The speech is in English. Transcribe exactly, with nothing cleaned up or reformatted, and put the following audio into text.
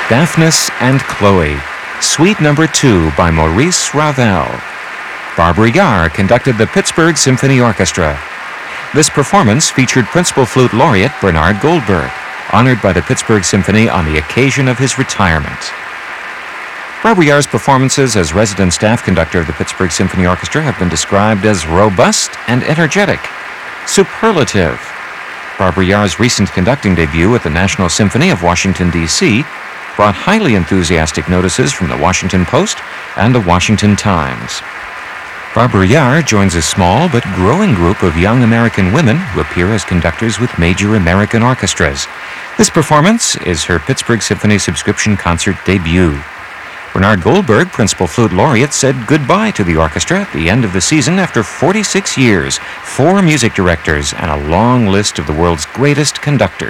Daphnis and Chloe, Suite Number Two by Maurice Ravel. Barbara Yahr conducted the Pittsburgh Symphony Orchestra. This performance featured Principal Flute Laureate Bernard Goldberg, honored by the Pittsburgh Symphony on the occasion of his retirement. Barbara Yahr's performances as resident staff conductor of the Pittsburgh Symphony Orchestra have been described as robust and energetic. Superlative. Barbara Yahr's recent conducting debut at the National Symphony of Washington, D C brought highly enthusiastic notices from the Washington Post and the Washington Times. Barbara Yahr joins a small but growing group of young American women who appear as conductors with major American orchestras. This performance is her Pittsburgh Symphony subscription concert debut. Bernard Goldberg, Principal Flute Laureate, said goodbye to the orchestra at the end of the season after forty-six years, four music directors, and a long list of the world's greatest conductors.